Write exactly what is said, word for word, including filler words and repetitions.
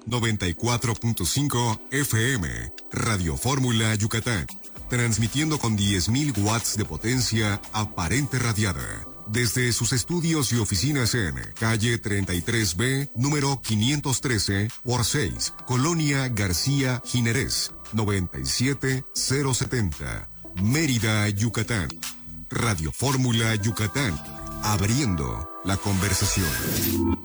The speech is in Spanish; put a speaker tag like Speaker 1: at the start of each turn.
Speaker 1: noventa y cuatro punto cinco F M, Radio Fórmula Yucatán, transmitiendo con diez mil watts de potencia aparente radiada, desde sus estudios y oficinas en calle treinta y tres B, número quinientos trece por seis, Colonia García Jiménez, noventa y siete mil setenta, Mérida, Yucatán. Radio Fórmula Yucatán, abriendo la conversación.